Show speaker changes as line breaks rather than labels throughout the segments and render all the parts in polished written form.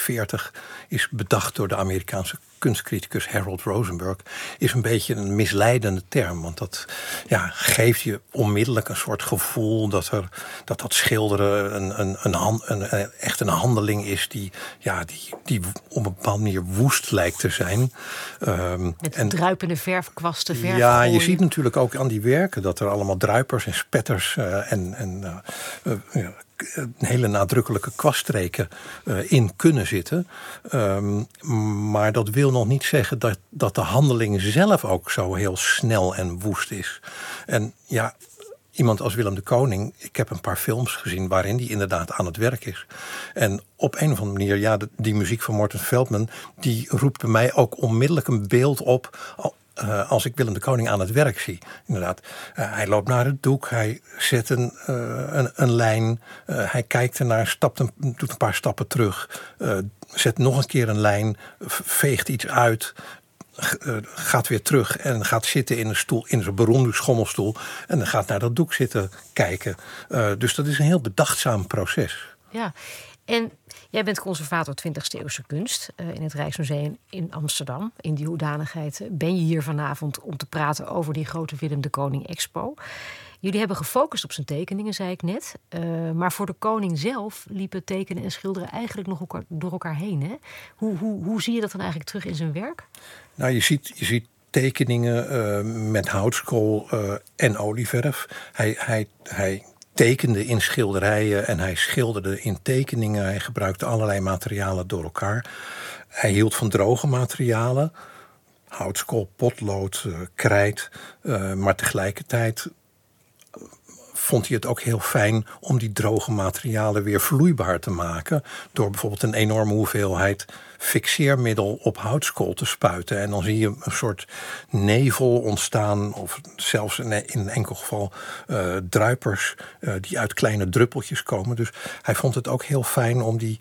40 is bedacht door de Amerikaanse kunstcriticus Harold Rosenberg, is een beetje een misleidende term. Want dat geeft je onmiddellijk een soort gevoel dat schilderen echt een handeling is die op een bepaalde manier woest lijkt te zijn.
Met druipende verfkwasten, verf.
Ja, je ziet natuurlijk ook aan die werken dat er allemaal druipers en spetters hele nadrukkelijke kwaststreken in kunnen zitten. Maar dat wil nog niet zeggen dat de handeling zelf ook zo heel snel en woest is. En ja, iemand als Willem de Koning, ik heb een paar films gezien waarin die inderdaad aan het werk is. En op een of andere manier, die muziek van Morton Feldman, die roept bij mij ook onmiddellijk een beeld op als ik Willem de Koning aan het werk zie. Inderdaad, hij loopt naar het doek, hij zet een lijn, hij kijkt ernaar, doet een paar stappen terug, zet nog een keer een lijn, veegt iets uit, gaat weer terug en gaat zitten in een stoel, in zijn beroemde schommelstoel, en dan gaat naar dat doek zitten kijken. Dus dat is een heel bedachtzaam proces.
Ja, en jij bent conservator 20e eeuwse kunst in het Rijksmuseum in Amsterdam. In die hoedanigheid ben je hier vanavond om te praten over die grote Willem de Koning Expo. Jullie hebben gefocust op zijn tekeningen, zei ik net. Maar voor de koning zelf liepen tekenen en schilderen eigenlijk nog door elkaar heen. Hè? Hoe zie je dat dan eigenlijk terug in zijn werk?
Nou, je ziet tekeningen met houtskool en olieverf. Hij tekende in schilderijen en hij schilderde in tekeningen. Hij gebruikte allerlei materialen door elkaar. Hij hield van droge materialen. Houtskool, potlood, krijt. Maar tegelijkertijd vond hij het ook heel fijn om die droge materialen weer vloeibaar te maken. Door bijvoorbeeld een enorme hoeveelheid fixeermiddel op houtskool te spuiten. En dan zie je een soort nevel ontstaan. Of zelfs in een enkel geval druipers die uit kleine druppeltjes komen. Dus hij vond het ook heel fijn om die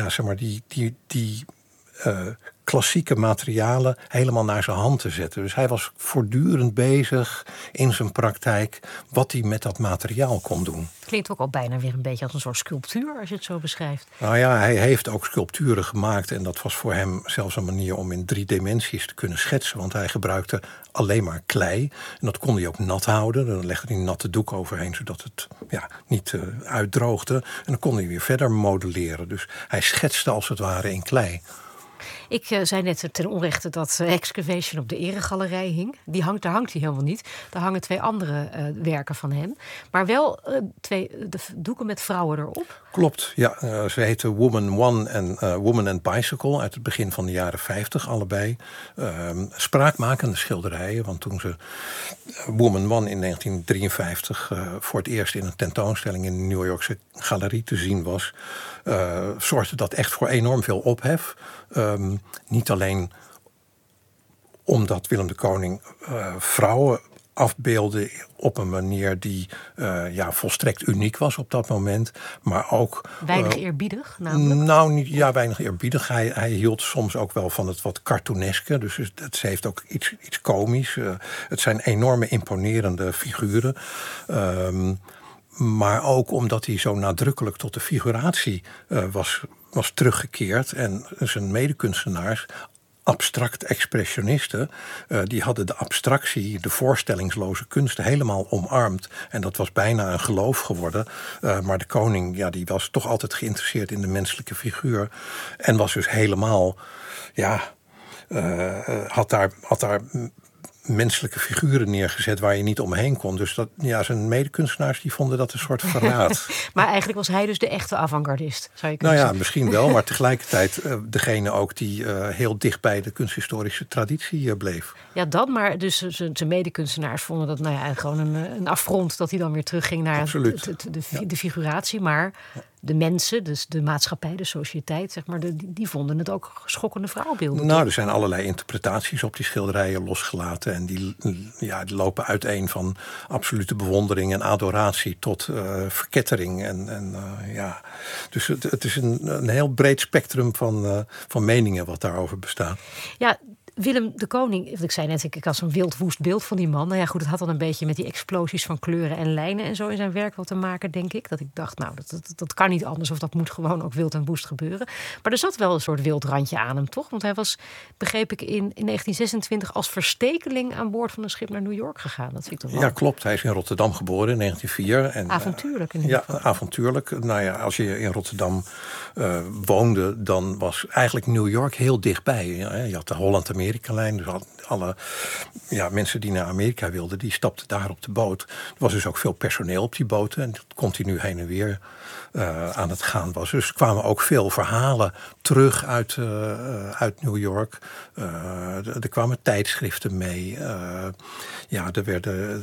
klassieke materialen helemaal naar zijn hand te zetten. Dus hij was voortdurend bezig in zijn praktijk wat hij met dat materiaal kon doen.
Het klinkt ook al bijna weer een beetje als een soort sculptuur als je het zo beschrijft.
Nou ja, hij heeft ook sculpturen gemaakt en dat was voor hem zelfs een manier om in 3 dimensies te kunnen schetsen. Want hij gebruikte alleen maar klei en dat kon hij ook nat houden. Dan legde hij een natte doek overheen zodat het niet uitdroogde. En dan kon hij weer verder modelleren. Dus hij schetste als het ware in klei.
Ik zei net ten onrechte dat Excavation op de Eregalerij hing. Daar hangt hij helemaal niet. Daar hangen 2 andere werken van hem. Maar wel 2 doeken met vrouwen erop.
Klopt, ja. Ze heten Woman One en Woman and Bicycle uit het begin van de jaren 50 allebei. Spraakmakende schilderijen, want toen ze Woman One in 1953 voor het eerst in een tentoonstelling in de New Yorkse galerie te zien was, zorgde dat echt voor enorm veel ophef. Niet alleen omdat Willem de Koning vrouwen afbeelde op een manier die volstrekt uniek was op dat moment, maar ook
weinig eerbiedig, namelijk?
Nou, weinig eerbiedig. Hij hield soms ook wel van het wat cartooneske, dus het heeft ook iets komisch. Het zijn enorme imponerende figuren. Maar ook omdat hij zo nadrukkelijk tot de figuratie was teruggekeerd. En zijn medekunstenaars, abstract expressionisten, die hadden de abstractie, de voorstellingsloze kunst helemaal omarmd. En dat was bijna een geloof geworden. Maar de koning, die was toch altijd geïnteresseerd in de menselijke figuur. En was dus helemaal, had daar menselijke figuren neergezet waar je niet omheen kon. Dus zijn medekunstenaars die vonden dat een soort verraad.
Maar eigenlijk was hij dus de echte avant-gardist, zou je kunnen zeggen.
Misschien wel, maar tegelijkertijd degene ook die heel dicht bij de kunsthistorische traditie bleef.
Ja, dat, maar dus zijn medekunstenaars vonden dat gewoon een affront dat hij dan weer terugging naar de figuratie. Maar de mensen, dus de maatschappij, de sociëteit, zeg maar, die vonden het ook schokkende vrouwbeelden.
Nou, er zijn allerlei interpretaties op die schilderijen losgelaten. En die lopen uiteen van absolute bewondering en adoratie tot verkettering. Dus het is een heel breed spectrum van meningen wat daarover bestaat.
Ja, Willem de Koning, ik zei net, ik had zo'n wild woest beeld van die man. Nou ja, goed, het had dan een beetje met die explosies van kleuren en lijnen en zo in zijn werk wat te maken, denk ik. Dat ik dacht, nou, dat kan niet anders of dat moet gewoon ook wild en woest gebeuren. Maar er zat wel een soort wild randje aan hem, toch? Want hij was, begreep ik, in 1926 als verstekeling aan boord van een schip naar New York gegaan. Dat vind ik toch wel...
Ja, klopt. Hij is in Rotterdam geboren in 1904. En,
avontuurlijk in ieder geval.
Ja, avontuurlijk. Nou ja, als je in Rotterdam woonde, dan was eigenlijk New York heel dichtbij. Je had de Holland-Amerika-lijn, dus alle mensen die naar Amerika wilden, die stapten daar op de boot. Er was dus ook veel personeel op die boten en dat continu heen en weer aan het gaan was. Dus er kwamen ook veel verhalen terug uit New York. Er kwamen tijdschriften mee. Er werden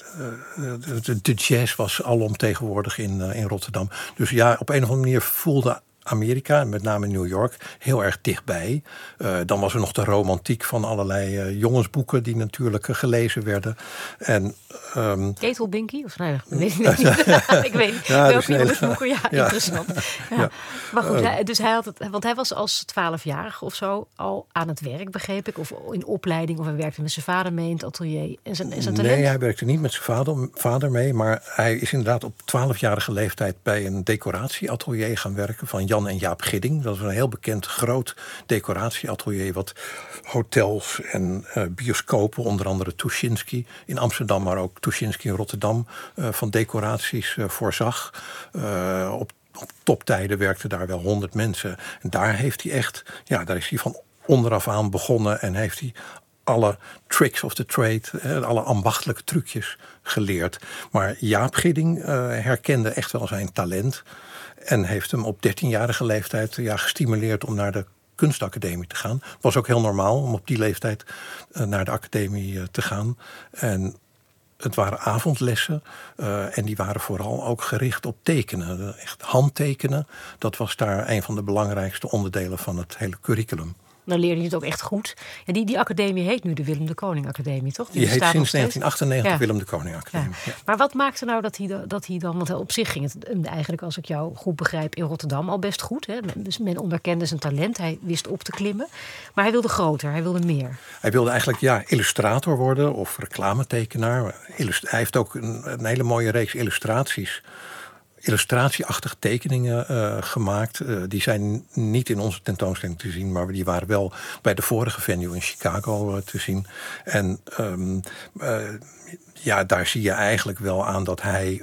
de jazz was alomtegenwoordig in Rotterdam. Dus ja, op een of andere manier voelde Amerika, en met name New York, heel erg dichtbij. Dan was er nog de romantiek van allerlei jongensboeken die natuurlijk gelezen werden. En
Ketel Binky? Of nee, ik weet niet. Welke jongensboeken? Ja, interessant. Ja. Maar goed, dus hij had het, want hij was als 12-jarige of zo al aan het werk, begreep ik, of in opleiding, of hij werkte met zijn vader mee in het atelier. En zijn talent?
Nee, hij werkte niet met zijn vader mee, maar hij is inderdaad op 12-jarige leeftijd bij een decoratieatelier gaan werken van Jan en Jaap Gidding. Dat is een heel bekend groot decoratieatelier wat hotels en bioscopen, onder andere Tuschinski in Amsterdam, maar ook Tuschinski in Rotterdam, van decoraties voorzag. Op toptijden werkten daar wel 100 mensen. En daar heeft hij echt, daar is hij van onderaf aan begonnen en heeft hij alle tricks of the trade, alle ambachtelijke trucjes geleerd. Maar Jaap Gidding herkende echt wel zijn talent en heeft hem op 13-jarige leeftijd gestimuleerd om naar de kunstacademie te gaan. Het was ook heel normaal om op die leeftijd naar de academie te gaan. En het waren avondlessen en die waren vooral ook gericht op tekenen. Echt handtekenen, dat was daar een van de belangrijkste onderdelen van het hele curriculum.
Dan leerde je het ook echt goed. Ja, die academie heet nu de Willem de Koning Academie, toch?
Die heet sinds 1998 Willem de Koning Academie. Ja.
Ja. Maar wat maakte nou dat hij dan... Want op zich ging het eigenlijk, als ik jou goed begrijp, in Rotterdam al best goed. Hè? Dus men onderkende zijn talent. Hij wist op te klimmen. Maar hij wilde groter, hij wilde meer.
Hij wilde eigenlijk illustrator worden of reclametekenaar. Hij heeft ook een hele mooie reeks illustratieachtige tekeningen gemaakt. Die zijn niet in onze tentoonstelling te zien, maar die waren wel bij de vorige venue in Chicago te zien. En daar zie je eigenlijk wel aan dat hij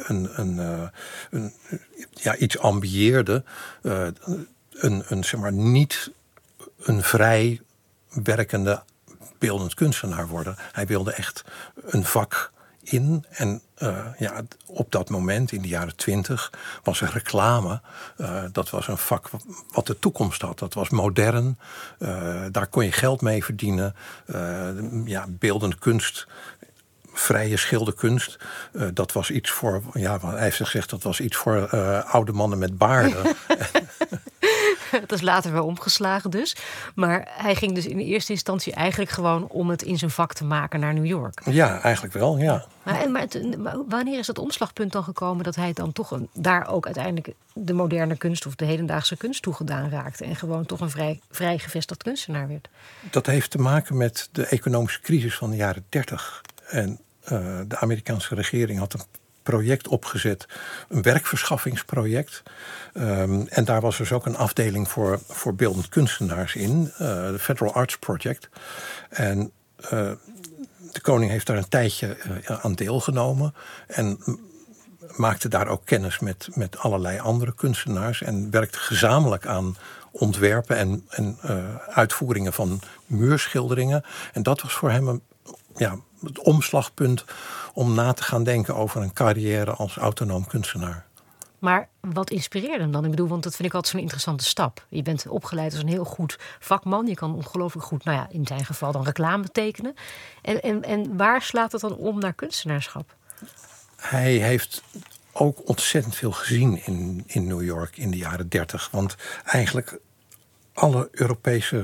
iets ambieerde. Zeg maar niet een vrij werkende beeldend kunstenaar worden. Hij wilde echt een vak in. En op dat moment, in de jaren 20, was er reclame. Dat was een vak wat de toekomst had. Dat was modern. Daar kon je geld mee verdienen. Beeldende kunst, vrije schilderkunst. Dat was iets voor, hij heeft gezegd, dat was iets voor oude mannen met baarden.
Dat is later wel omgeslagen dus. Maar hij ging dus in eerste instantie eigenlijk gewoon om het in zijn vak te maken naar New York.
Ja, eigenlijk wel, ja.
Maar wanneer is het omslagpunt dan gekomen dat hij dan toch daar ook uiteindelijk de moderne kunst of de hedendaagse kunst toegedaan raakte en gewoon toch een vrij gevestigd kunstenaar werd?
Dat heeft te maken met de economische crisis van de jaren 30. En de Amerikaanse regering had een project opgezet, een werkverschaffingsproject. En daar was dus ook een afdeling voor beeldend kunstenaars in, de Federal Arts Project. En de koning heeft daar een tijdje aan deelgenomen en maakte daar ook kennis met allerlei andere kunstenaars en werkte gezamenlijk aan ontwerpen en uitvoeringen van muurschilderingen. En dat was voor hem het omslagpunt om na te gaan denken over een carrière als autonoom kunstenaar.
Maar wat inspireerde hem dan? Ik bedoel, want dat vind ik altijd zo'n interessante stap. Je bent opgeleid als een heel goed vakman. Je kan ongelooflijk goed, in zijn geval dan reclame tekenen. En waar slaat het dan om naar kunstenaarschap?
Hij heeft ook ontzettend veel gezien in New York in de jaren 30. Want eigenlijk alle Europese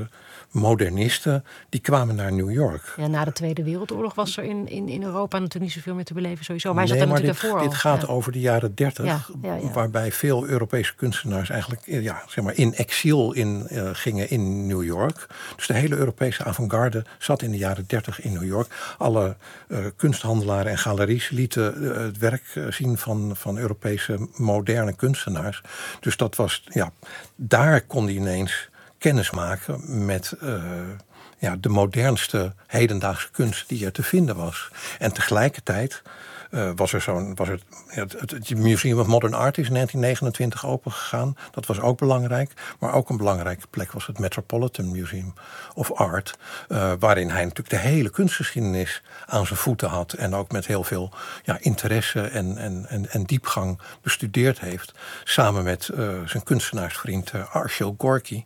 modernisten, die kwamen naar New York.
Ja, na de Tweede Wereldoorlog was er in Europa natuurlijk niet zoveel meer te beleven sowieso. Maar hij zat er natuurlijk daarvoor al.
Dit gaat over de jaren 30, waarbij veel Europese kunstenaars eigenlijk in exil gingen in New York. Dus de hele Europese avant-garde zat in de jaren 30 in New York. Alle kunsthandelaren en galeries lieten het werk zien van Europese moderne kunstenaars. Dus dat was, daar kon hij ineens kennis maken met de modernste hedendaagse kunst die er te vinden was. En tegelijkertijd was het Museum of Modern Art is in 1929 opengegaan. Dat was ook belangrijk. Maar ook een belangrijke plek was het Metropolitan Museum of Art. Waarin hij natuurlijk de hele kunstgeschiedenis aan zijn voeten had. En ook met heel veel interesse en diepgang bestudeerd heeft. Samen met zijn kunstenaarsvriend Arshile Gorky.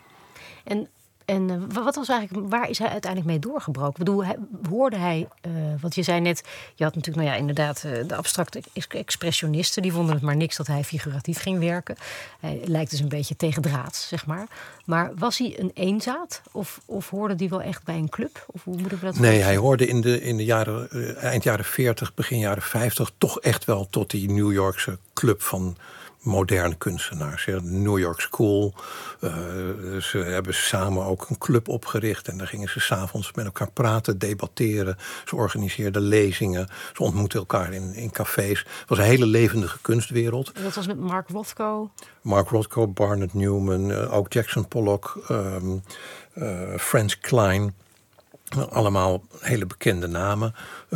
En wat was eigenlijk, waar is hij uiteindelijk mee doorgebroken? Ik bedoel, hoorde hij, want je zei net, je had natuurlijk inderdaad de abstracte expressionisten, die vonden het maar niks dat hij figuratief ging werken. Hij lijkt dus een beetje tegendraads, zeg maar. Maar was hij een eenzaad? Of hoorde die wel echt bij een club? Of hoe moet ik dat
Nee, hij hoorde in de jaren, eind jaren 40, begin jaren 50 toch echt wel tot die New Yorkse club van moderne kunstenaars. De New York School. Ze hebben samen ook een club opgericht. En daar gingen ze 's avonds met elkaar praten, debatteren. Ze organiseerden lezingen. Ze ontmoetten elkaar in cafés. Het was een hele levendige kunstwereld.
En dat was met Mark Rothko?
Mark Rothko, Barnett Newman, ook Jackson Pollock, Franz Klein. Allemaal hele bekende namen.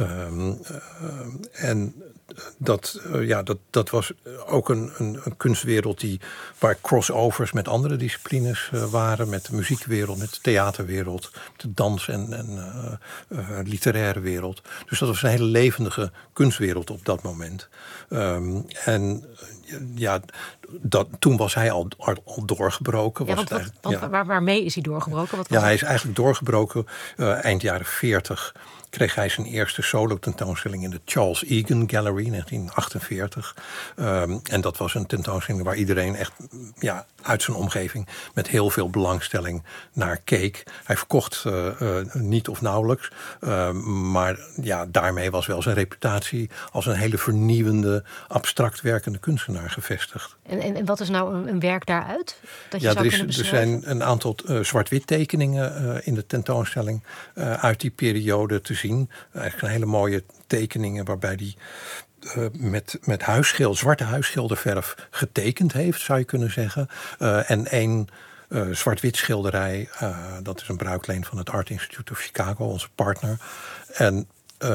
En dat was ook een kunstwereld waar crossovers met andere disciplines waren. Met de muziekwereld, met de theaterwereld, met de dans- en literaire wereld. Dus dat was een hele levendige kunstwereld op dat moment. Toen was hij al doorgebroken.
Waarmee is hij doorgebroken?
Hij is eigenlijk doorgebroken eind jaren 40. Kreeg hij zijn eerste solo-tentoonstelling in de Charles Egan Gallery in 1948. En dat was een tentoonstelling waar iedereen echt uit zijn omgeving met heel veel belangstelling naar keek. Hij verkocht niet of nauwelijks. Maar daarmee was wel zijn reputatie als een hele vernieuwende, abstract werkende kunstenaar gevestigd.
En wat is nou een werk daaruit?
Er zijn een aantal zwart-wit tekeningen in de tentoonstelling uit die periode te zien. Eigenlijk een hele mooie tekeningen waarbij die met zwarte huisschilderverf getekend heeft, zou je kunnen zeggen. En één zwart-wit schilderij, dat is een bruikleen van het Art Institute of Chicago, onze partner. En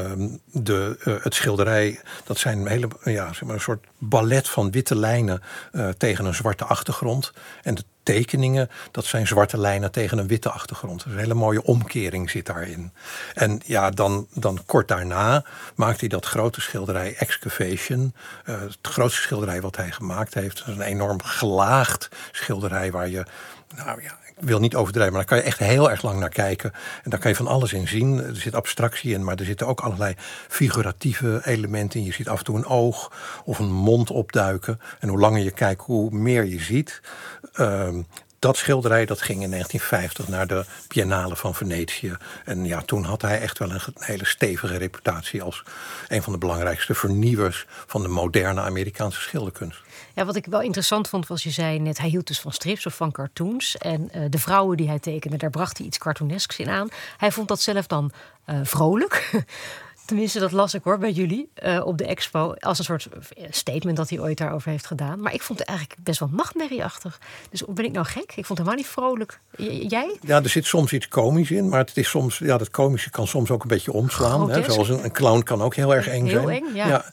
het schilderij, dat zijn een soort ballet van witte lijnen tegen een zwarte achtergrond. En de tekeningen, dat zijn zwarte lijnen tegen een witte achtergrond. Dus een hele mooie omkering zit daarin. En dan kort daarna maakt hij dat grote schilderij Excavation. Het grootste schilderij wat hij gemaakt heeft. Dat is een enorm gelaagd schilderij waar je, ik wil niet overdrijven, maar daar kan je echt heel erg lang naar kijken. En daar kan je van alles in zien. Er zit abstractie in, maar er zitten ook allerlei figuratieve elementen in. Je ziet af en toe een oog of een mond opduiken. En hoe langer je kijkt, hoe meer je ziet. Dat schilderij dat ging in 1950 naar de Biennale van Venetië. En toen had hij echt wel een hele stevige reputatie als een van de belangrijkste vernieuwers van de moderne Amerikaanse schilderkunst.
Ja, wat ik wel interessant vond was, je zei net, hij hield dus van strips of van cartoons. En de vrouwen die hij tekende, daar bracht hij iets cartoonesks in aan. Hij vond dat zelf dan vrolijk. Tenminste, dat las ik hoor bij jullie op de expo. Als een soort statement dat hij ooit daarover heeft gedaan. Maar ik vond het eigenlijk best wel nachtmerrieachtig. Dus ben ik nou gek? Ik vond het helemaal niet vrolijk. Jij?
Ja, er zit soms iets komisch in. Maar het is soms, dat komische kan soms ook een beetje omslaan. Hè? Zoals een clown kan ook heel erg eng zijn.
Heel eng,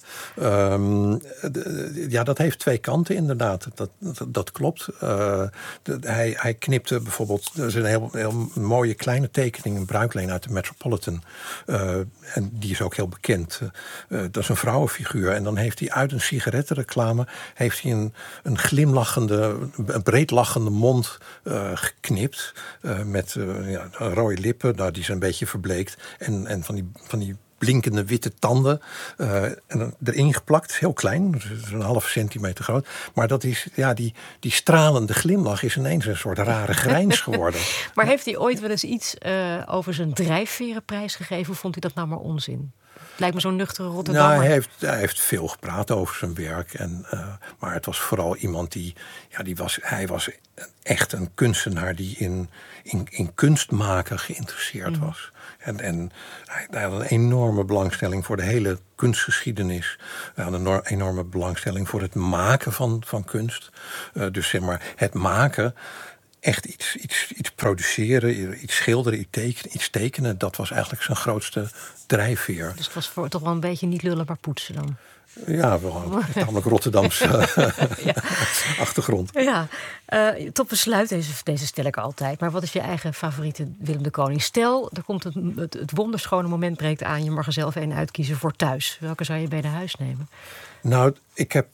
ja.
Dat heeft twee kanten inderdaad. Dat klopt. Hij knipte bijvoorbeeld, er is een heel mooie kleine tekening, een bruikleen uit de Metropolitan. En die is ook heel bekend. Dat is een vrouwenfiguur. En dan heeft hij uit een sigarettenreclame heeft hij een glimlachende, een breedlachende mond geknipt. Met rode lippen, die zijn een beetje verbleekt. En van die blinkende witte tanden en erin geplakt. Heel klein, dus een half centimeter groot. Maar dat is, die stralende glimlach is ineens een soort rare grijns geworden.
Maar heeft hij ooit wel eens iets over zijn drijfveren prijsgegeven? Of vond hij dat nou maar onzin? Het lijkt me zo'n nuchtere Rotterdammer.
Nou, hij heeft veel gepraat over zijn werk. Maar het was vooral iemand hij was echt een kunstenaar die in kunst maken geïnteresseerd was. En hij had een enorme belangstelling voor de hele kunstgeschiedenis. Hij had een enorme belangstelling voor het maken van kunst. Dus zeg maar, het maken, echt iets produceren, iets schilderen, iets tekenen, dat was eigenlijk zijn grootste drijfveer.
Dus het was toch wel een beetje niet lullen, maar poetsen dan?
Ja, wel namelijk Rotterdamse achtergrond.
Ja, tot besluit, deze stel ik altijd. Maar wat is je eigen favoriete Willem de Koning? Stel, er komt het wonderschone moment breekt aan. Je mag er zelf een uitkiezen voor thuis. Welke zou je bij de huis nemen?
Nou, ik heb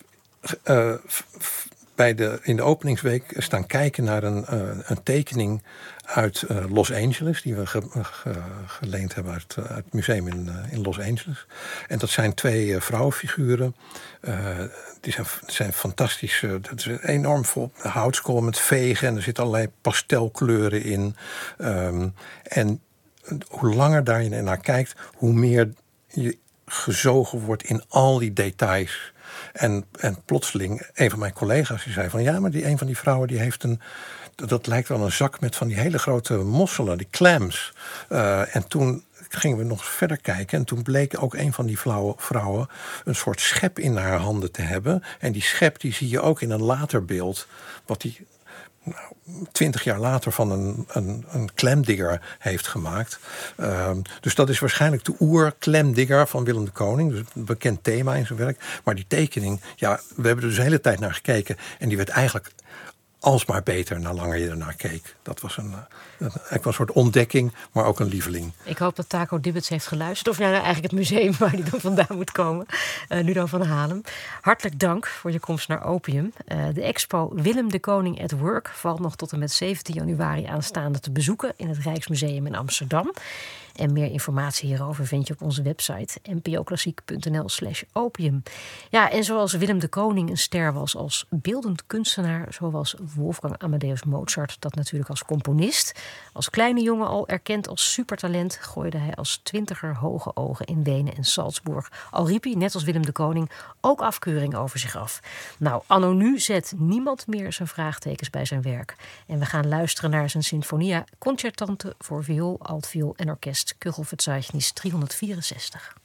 in de openingsweek staan kijken naar een tekening uit Los Angeles, die we geleend hebben uit het museum in Los Angeles. En dat zijn 2 vrouwenfiguren. Die zijn fantastisch. Dat is enorm vol houtskool met vegen en er zitten allerlei pastelkleuren in. En hoe langer daar je naar kijkt, hoe meer je gezogen wordt in al die details. En plotseling, een van mijn collega's die zei van ja, maar een van die vrouwen die heeft dat lijkt wel een zak met van die hele grote mosselen, die clams. En toen gingen we nog verder kijken en toen bleek ook een van die vrouwen een soort schep in haar handen te hebben. En die schep die zie je ook in een later beeld, wat die 20 jaar later van een klemdigger heeft gemaakt. Dus dat is waarschijnlijk de oer-klemdigger van Willem de Koning. Dus een bekend thema in zijn werk. Maar die tekening, ja, we hebben er dus de hele tijd naar gekeken. En die werd eigenlijk alsmaar beter na langer je ernaar keek. Dat was een soort ontdekking, maar ook een lieveling.
Ik hoop dat Taco Dibbets heeft geluisterd. Of nou eigenlijk het museum waar hij dan vandaan moet komen. Ludo van Halen. Hartelijk dank voor je komst naar Opium. De expo Willem de Koning at Work valt nog tot en met 17 januari aanstaande te bezoeken in het Rijksmuseum in Amsterdam. En meer informatie hierover vind je op onze website npoklassiek.nl/opium. Ja, en zoals Willem de Koning een ster was als beeldend kunstenaar, zo was Wolfgang Amadeus Mozart dat natuurlijk als componist. Als kleine jongen al erkend als supertalent gooide hij als 20er hoge ogen in Wenen en Salzburg. Al riep hij, net als Willem de Koning, ook afkeuring over zich af. Nou, anno nu zet niemand meer zijn vraagtekens bij zijn werk. En we gaan luisteren naar zijn Sinfonia Concertante voor viool, altviool en orkest. Kuchelverzeichnis 364.